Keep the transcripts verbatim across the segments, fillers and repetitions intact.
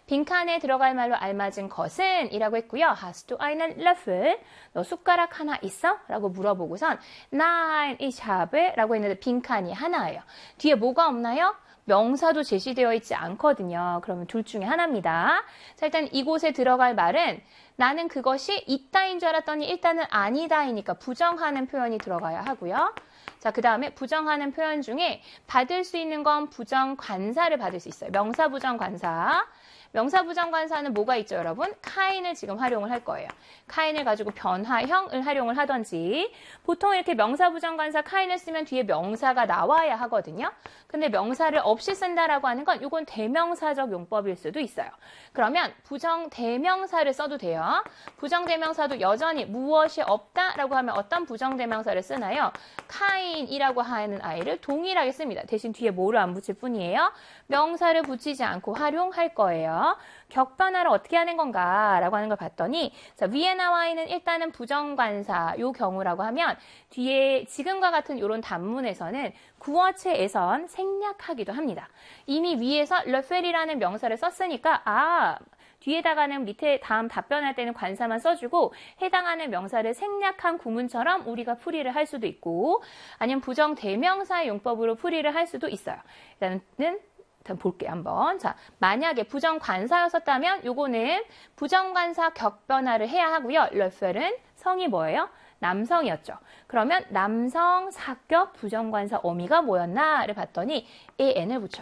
빈칸에 들어갈 말로 알맞은 것은 이라고 했고요. Hast du einen Löffel? 너 숟가락 하나 있어? 라고 물어보고선 Nein, ich habe 라고 했는데 빈칸이 하나예요. 뒤에 뭐가 없나요? 명사도 제시되어 있지 않거든요. 그러면 둘 중에 하나입니다. 자, 일단 이곳에 들어갈 말은 나는 그것이 있다인 줄 알았더니 일단은 아니다이니까 부정하는 표현이 들어가야 하고요. 자, 그 다음에 부정하는 표현 중에 받을 수 있는 건 부정관사를 받을 수 있어요. 명사 부정관사. 명사 부정관사는 뭐가 있죠, 여러분? 카인을 지금 활용을 할 거예요. 카인을 가지고 변화형을 활용을 하던지 보통 이렇게 명사 부정관사 카인을 쓰면 뒤에 명사가 나와야 하거든요. 근데 명사를 없이 쓴다라고 하는 건 이건 대명사적 용법일 수도 있어요. 그러면 부정 대명사를 써도 돼요. 부정 대명사도 여전히 무엇이 없다라고 하면 어떤 부정 대명사를 쓰나요? 카인이라고 하는 아이를 동일하게 씁니다. 대신 뒤에 뭐를 안 붙일 뿐이에요. 명사를 붙이지 않고 활용할 거예요. 격변화를 어떻게 하는 건가 라고 하는 걸 봤더니 자, 위에 나와 있는 일단은 부정관사 요 경우라고 하면 뒤에 지금과 같은 이런 단문에서는 구어체에선 생략하기도 합니다. 이미 위에서 르펠이라는 명사를 썼으니까 아 뒤에다가는 밑에 다음 답변할 때는 관사만 써주고 해당하는 명사를 생략한 구문처럼 우리가 풀이를 할 수도 있고 아니면 부정 대명사의 용법으로 풀이를 할 수도 있어요. 일단은 볼게요, 한번. 자, 만약에 부정관사였었다면 요거는 부정관사 격변화를 해야 하고요. 르펠은 성이 뭐예요? 남성이었죠. 그러면 남성 사격 부정관사 어미가 뭐였나를 봤더니 엔을 붙여요.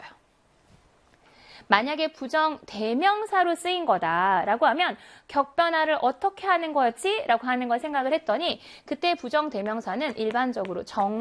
만약에 부정 대명사로 쓰인 거다라고 하면 격변화를 어떻게 하는 거였지? 라고 하는 걸 생각을 했더니 그때 부정 대명사는 일반적으로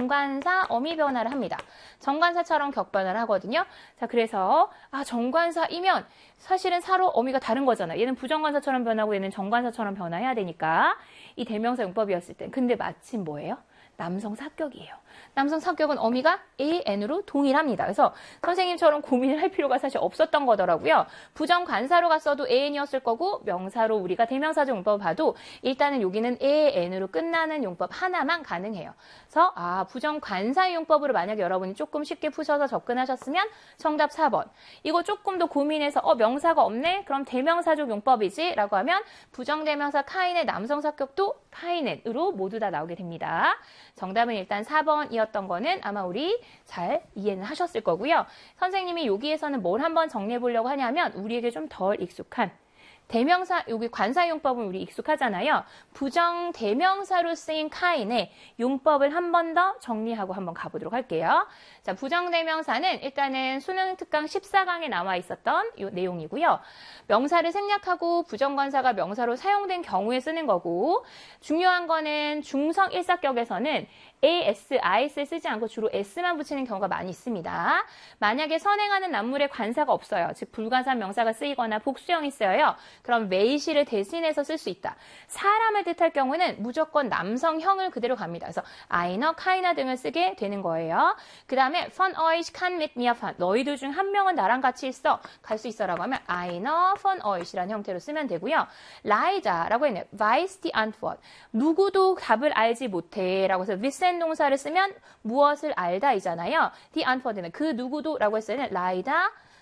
정관사 어미 변화를 합니다. 정관사처럼 격변화를 하거든요. 자, 그래서 아 정관사이면 사실은 사로 어미가 다른 거잖아요. 얘는 부정관사처럼 변하고 얘는 정관사처럼 변화해야 되니까 이 대명사 용법이었을 때 근데 마침 뭐예요? 남성 사격이에요. 남성 사격은 어미가 엔으로 동일합니다. 그래서 선생님처럼 고민을 할 필요가 사실 없었던 거더라고요. 부정관사로 갔어도 엔이었을 거고 명사로 우리가 대명사적 용법을 봐도 일단은 여기는 엔으로 끝나는 용법 하나만 가능해요. 그래서 아 부정관사 용법으로 만약에 여러분이 조금 쉽게 푸셔서 접근하셨으면 정답 사 번. 이거 조금 더 고민해서 어 명사가 없네? 그럼 대명사적 용법이지? 라고 하면 부정대명사 카인의 남성 사격도 카인으로 모두 다 나오게 됩니다. 정답은 일단 사 번이었던 거는 아마 우리 잘 이해는 하셨을 거고요. 선생님이 여기에서는 뭘 한번 정리해 보려고 하냐면 우리에게 좀 덜 익숙한 대명사, 여기 관사용법은 우리 익숙하잖아요. 부정 대명사로 쓰인 카인의 용법을 한 번 더 정리하고 한번 가보도록 할게요. 자, 부정 대명사는 일단은 수능 특강 십사 강에 나와 있었던 이 내용이고요. 명사를 생략하고 부정관사가 명사로 사용된 경우에 쓰는 거고 중요한 거는 중성 일사격에서는 as, is를 쓰지 않고 주로 s만 붙이는 경우가 많이 있습니다. 만약에 선행하는 납물에 관사가 없어요. 즉 불가산 명사가 쓰이거나 복수형이 쓰여요. 그럼 메이시를 대신해서 쓸 수 있다. 사람을 뜻할 경우는 무조건 남성형을 그대로 갑니다. 그래서 einer, keiner 등을 쓰게 되는 거예요. 그 다음에 von euch kann mit mir fahren. 너희들 중 한 명은 나랑 같이 있어. 갈 수 있어 라고 하면 einer von euch라는 형태로 쓰면 되고요. leider라고 했네요. weiß die Antwort. 누구도 답을 알지 못해 라고 해서 wissen 동사를 쓰면 무엇을 알다이잖아요. die Antwort는 그 누구도 라고 했을 때는 leider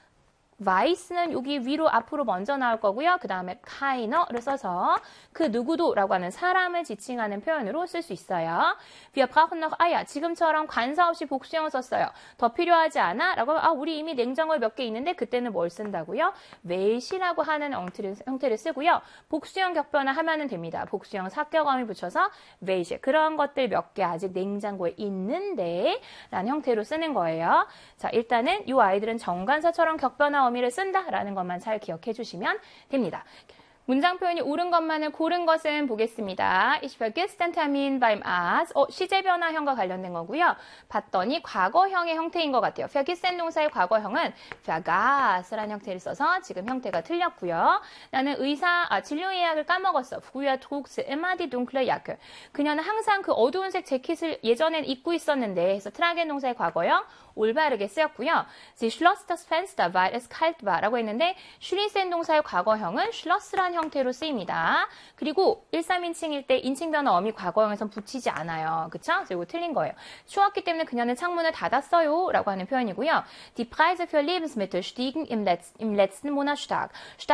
weiss는 여기 위로 앞으로 먼저 나올 거고요. 그 다음에 keiner를 써서 그 누구도 라고 하는 사람을 지칭하는 표현으로 쓸 수 있어요. wir brauchen noch Eier. 지금처럼 관사 없이 복수형을 썼어요. 더 필요하지 않아? 라고 하면 아 우리 이미 냉장고에 몇 개 있는데 그때는 뭘 쓴다고요? welch라고 하는 형태를, 형태를 쓰고요. 복수형 격변화 하면 됩니다. 복수형 사격어미 붙여서 welch. 그런 것들 몇 개 아직 냉장고에 있는데 라는 형태로 쓰는 거예요. 자, 일단은 이 아이들은 정관사처럼 격변화 어미를 쓴다라는 것만 잘 기억해 주시면 됩니다. 문장 표현이 옳은 것만을 고른 것은 보겠습니다. Ich vergesse den Termin beim Arzt. 어, 시제 변화형과 관련된 거고요. 봤더니 과거형의 형태인 것 같아요. vergessen 동사의 과거형은 vergaß라는 형태를 써서 지금 형태가 틀렸고요. 나는 의사 아, 진료 예약을 까먹었어. Früher trug sie immer die dunkle Jacke. 그녀는 항상 그 어두운 색 재킷을 예전엔 입고 있었는데 해서 tragen 동사의 과거형 올바르게 쓰였고요. Sie schloss das Fenster, weil es kalt war 라고 했는데 schließen 동사의 과거형은 schloss라는 형태로 쓰입니다. 그리고 일삼인칭일 때 인칭 변화 어미 과거형에선 붙이지 않아요. 그쵸? 그래서 이거 틀린 거예요. 추웠기 때문에 그녀는 창문을 닫았어요 라고 하는 표현이고요. Die Preise für Lebensmittel stiegen im letzten, im letzten Monat stark.